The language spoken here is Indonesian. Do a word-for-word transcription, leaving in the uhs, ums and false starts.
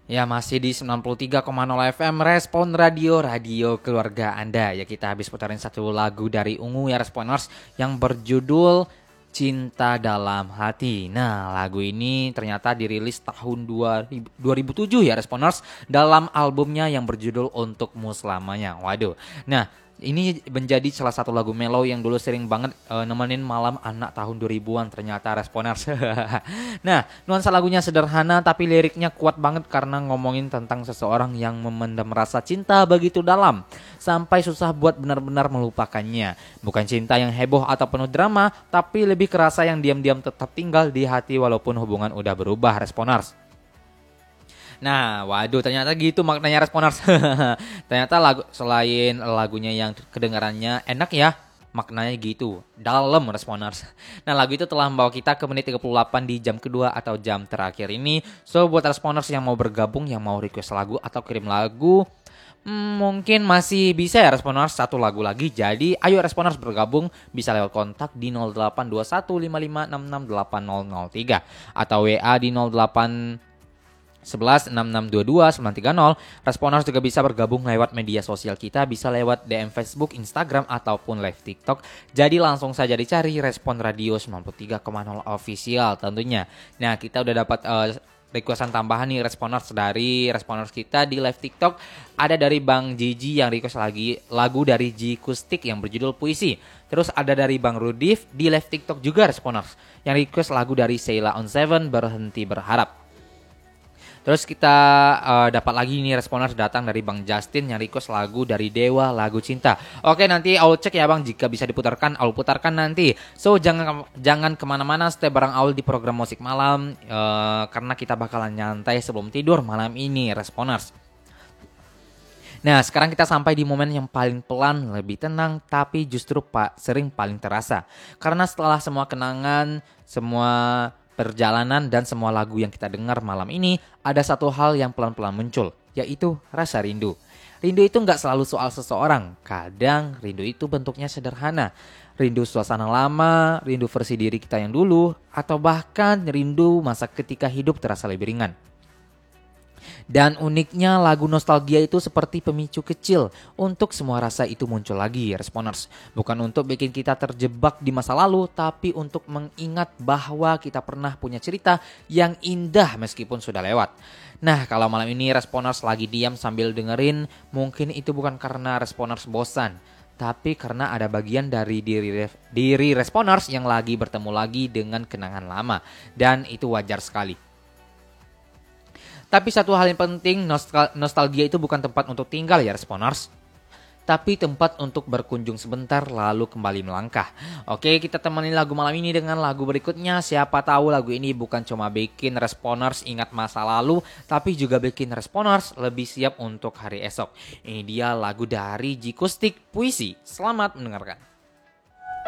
Ya masih di sembilan puluh tiga koma nol F M Respon Radio, radio keluarga Anda. Ya kita habis putarin satu lagu dari Ungu ya Responers yang berjudul Cinta Dalam Hati. Nah lagu ini ternyata dirilis tahun dua ribu, dua ribu tujuh ya Responers dalam albumnya yang berjudul Untukmu Selamanya. Waduh. Nah ini menjadi salah satu lagu mellow yang dulu sering banget uh, nemenin malam anak tahun dua ribuan ternyata Responers. Nah, nuansa lagunya sederhana tapi liriknya kuat banget karena ngomongin tentang seseorang yang memendam rasa cinta begitu dalam sampai susah buat benar-benar melupakannya. Bukan cinta yang heboh atau penuh drama, tapi lebih kerasa yang diam-diam tetap tinggal di hati walaupun hubungan udah berubah, Responers. Nah, waduh ternyata gitu maknanya Responers. Ternyata lagu selain lagunya yang kedengarannya enak ya, maknanya gitu, dalam Responers. Nah lagu itu telah membawa kita ke menit tiga puluh delapan di jam kedua atau jam terakhir ini. So buat Responers yang mau bergabung, yang mau request lagu atau kirim lagu, hmm, mungkin masih bisa ya Responers, satu lagu lagi. Jadi ayo Responers bergabung, bisa lewat kontak di nol delapan dua satu lima lima enam enam delapan nol nol tiga atau W A di nol delapan sebelas enam enam dua dua sembilan tiga nol. Responers juga bisa bergabung lewat media sosial kita, bisa lewat D M Facebook, Instagram ataupun live TikTok. Jadi langsung saja dicari Respon Radio sembilan puluh tiga koma nol official tentunya. Nah, kita udah dapat uh, requestan tambahan nih Responers dari Responers kita di live TikTok. Ada dari Bang Jiji yang request lagi lagu dari Ji Kustik yang berjudul Puisi. Terus ada dari Bang Rudif di live TikTok juga Responers yang request lagu dari Sheila on Seven, Berhenti Berharap. Terus kita uh, dapat lagi nih Responers datang dari Bang Justin yang request lagu dari Dewa, lagu Cinta. Oke, nanti Aul cek ya Bang, jika bisa diputarkan Aul putarkan nanti. So jangan jangan kemana-mana, stay bareng Aul di program musik malam uh, karena kita bakalan nyantai sebelum tidur malam ini Responers. Nah sekarang kita sampai di momen yang paling pelan, lebih tenang, tapi justru pak sering paling terasa. Karena setelah semua kenangan, semua perjalanan dan semua lagu yang kita dengar malam ini, ada satu hal yang pelan-pelan muncul, yaitu rasa rindu. Rindu itu gak selalu soal seseorang, kadang rindu itu bentuknya sederhana. Rindu suasana lama, rindu versi diri kita yang dulu, atau bahkan rindu masa ketika hidup terasa lebih ringan. Dan uniknya lagu nostalgia itu seperti pemicu kecil untuk semua rasa itu muncul lagi Responers. Bukan untuk bikin kita terjebak di masa lalu, tapi untuk mengingat bahwa kita pernah punya cerita yang indah meskipun sudah lewat. Nah kalau malam ini Responers lagi diam sambil dengerin, mungkin itu bukan karena Responers bosan, tapi karena ada bagian dari diri, diri Responers yang lagi bertemu lagi dengan kenangan lama. Dan itu wajar sekali. Tapi satu hal yang penting, nostal- nostalgia itu bukan tempat untuk tinggal ya Responers, tapi tempat untuk berkunjung sebentar lalu kembali melangkah. Oke, kita temani lagu malam ini dengan lagu berikutnya. Siapa tahu lagu ini bukan cuma bikin Responers ingat masa lalu, tapi juga bikin Responers lebih siap untuk hari esok. Ini dia lagu dari Ji Kustik, Puisi. Selamat mendengarkan.